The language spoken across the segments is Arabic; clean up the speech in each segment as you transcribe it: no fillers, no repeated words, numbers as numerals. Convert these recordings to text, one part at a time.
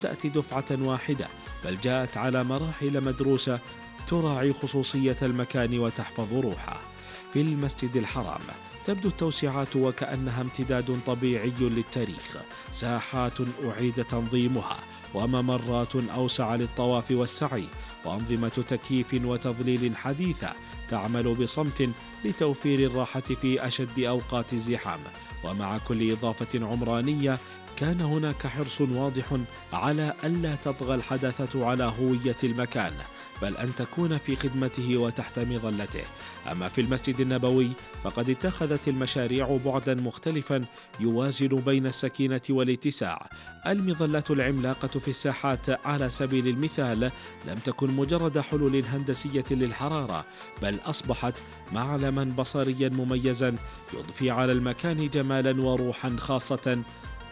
تأتي دفعة واحدة، بل جاءت على مراحل مدروسة تراعي خصوصية المكان وتحفظ روحه. في المسجد الحرام تبدو التوسعات وكأنها امتداد طبيعي للتاريخ، ساحات أعيد تنظيمها وممرات أوسع للطواف والسعي وأنظمة تكييف وتظليل حديثة تعمل بصمت لتوفير الراحة في أشد أوقات الزحام. ومع كل إضافة عمرانية كان هناك حرص واضح على ألا تطغى الحداثة على هوية المكان، بل أن تكون في خدمته وتحت مظلته. أما في المسجد النبوي فقد اتخذت المشاريع بعدا مختلفا يوازن بين السكينة والاتساع. المظلات العملاقة في الساحات على سبيل المثال لم تكن مجرد حلول هندسية للحرارة، بل أصبحت معلما بصريا مميزا يضفي على المكان جمالا وروحا خاصة،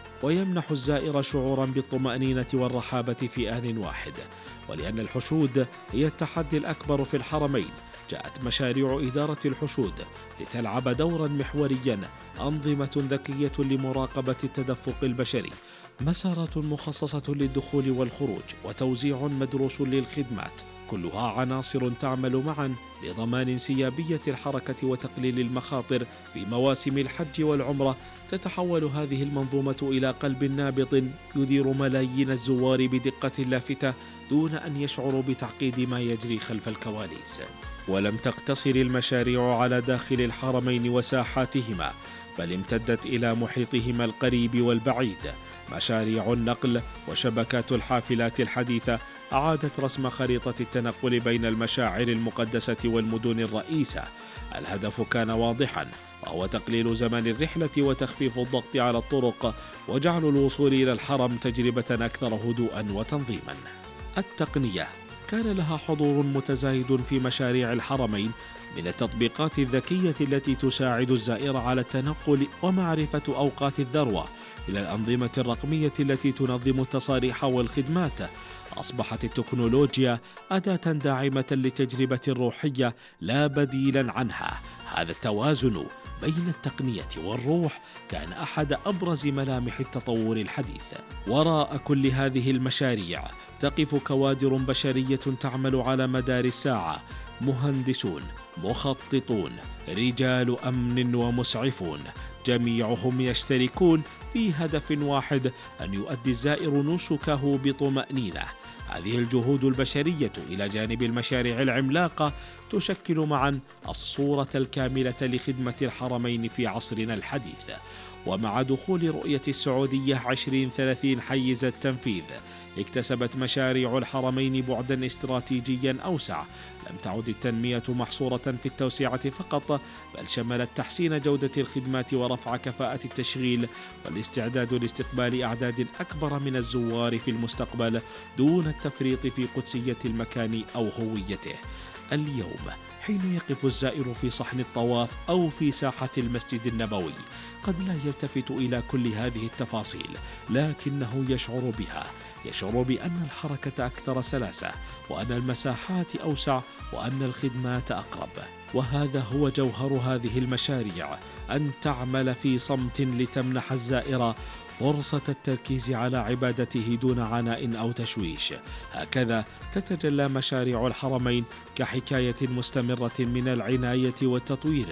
ويمنح الزائر شعورا بالطمأنينة والرحابة في آن واحد. ولأن الحشود هي التحدي الأكبر في الحرمين، جاءت مشاريع إدارة الحشود لتلعب دورا محوريا، أنظمة ذكية لمراقبة التدفق البشري، مسارات مخصصة للدخول والخروج، وتوزيع مدروس للخدمات، كلها عناصر تعمل معا لضمان انسيابية الحركة وتقليل المخاطر. في مواسم الحج والعمرة تتحول هذه المنظومة إلى قلب نابض يدير ملايين الزوار بدقة لافتة دون أن يشعروا بتعقيد ما يجري خلف الكواليس. ولم تقتصر المشاريع على داخل الحرمين وساحاتهما، بل امتدت إلى محيطهما القريب والبعيد. مشاريع النقل وشبكات الحافلات الحديثة أعادت رسم خريطة التنقل بين المشاعر المقدسة والمدن الرئيسة. الهدف كان واضحا، وهو تقليل زمن الرحلة وتخفيف الضغط على الطرق، وجعل الوصول إلى الحرم تجربة أكثر هدوءا وتنظيما. التقنية كان لها حضور متزايد في مشاريع الحرمين، من التطبيقات الذكية التي تساعد الزائر على التنقل ومعرفة أوقات الذروة، إلى الأنظمة الرقمية التي تنظم التصاريح والخدمات. أصبحت التكنولوجيا أداة داعمة للتجربة الروحية لا بديلا عنها. هذا التوازن بين التقنية والروح كان أحد أبرز ملامح التطور الحديث. وراء كل هذه المشاريع تقف كوادر بشرية تعمل على مدار الساعة، مهندسون، مخططون، رجال أمن ومسعفون، جميعهم يشتركون في هدف واحد: أن يؤدي الزائر نسكه بطمأنينة. هذه الجهود البشرية إلى جانب المشاريع العملاقة تشكل معا الصورة الكاملة لخدمة الحرمين في عصرنا الحديث. ومع دخول رؤية السعودية 2030 حيز التنفيذ، اكتسبت مشاريع الحرمين بعدا استراتيجيا أوسع. لم تعد التنمية محصورة في التوسعة فقط، بل شملت تحسين جودة الخدمات ورفع كفاءة التشغيل والاستعداد لاستقبال أعداد أكبر من الزوار في المستقبل دون التفريط في قدسية المكان أو هويته. اليوم حين يقف الزائر في صحن الطواف أو في ساحة المسجد النبوي قد لا يلتفت إلى كل هذه التفاصيل، لكنه يشعر بها، يشعر بأن الحركة أكثر سلاسة، وأن المساحات أوسع، وأن الخدمات أقرب. وهذا هو جوهر هذه المشاريع، أن تعمل في صمت لتمنح الزائر فرصة التركيز على عبادته دون عناء أو تشويش. هكذا تتجلى مشاريع الحرمين كحكاية مستمرة من العناية والتطوير،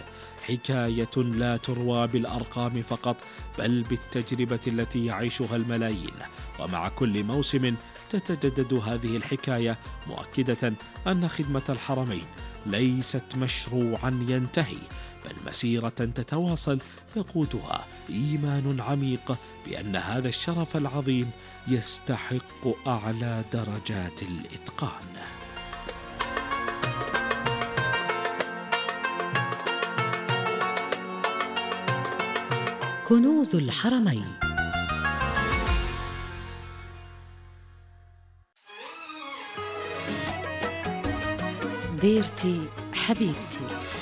حكاية لا تروى بالأرقام فقط، بل بالتجربة التي يعيشها الملايين. ومع كل موسم تتجدد هذه الحكاية، مؤكدة أن خدمة الحرمين ليست مشروعا ينتهي، بل مسيرة تتواصل يقودها إيمان عميق بأن هذا الشرف العظيم يستحق أعلى درجات الإتقان. كنوز الحرمين. ديرتي حبيبتي.